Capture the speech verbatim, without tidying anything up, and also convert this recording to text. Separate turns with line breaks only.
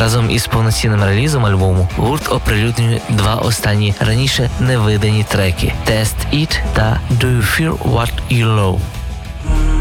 Разом із повноцінним релізом альбому гурт оприлюднює два останні раніше невидані треки – «Test It» та «Do You Fear What You Love».